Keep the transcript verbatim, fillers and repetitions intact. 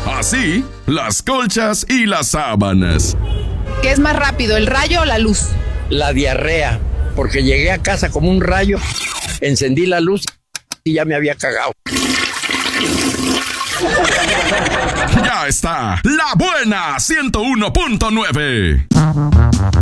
Así, las colchas y las sábanas. ¿Qué es más rápido, el rayo o la luz? La diarrea, porque llegué a casa como un rayo, encendí la luz y ya me había cagado. Ya está, La Buena ciento uno punto nueve.